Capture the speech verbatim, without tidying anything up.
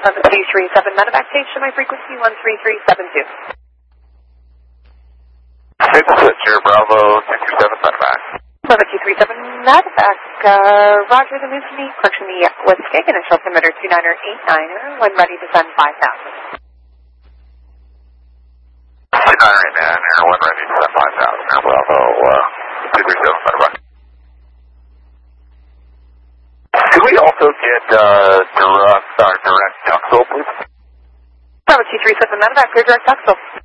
Bravo two three seven medevac, station my frequency one three three seven two. six Sierra Bravo two three seven medevac. Bravo two three seven medevac, uh, roger the Mutiny, correction the Whiskey, initial altimeter two niner eight niner, when ready to send five thousand. two niner eight niner, when ready to send five thousand, Air Bravo uh, two three seven medevac. Could we also get uh, direct, uh, direct ductile, please? Bravo two three seven medevac, clear direct ductile.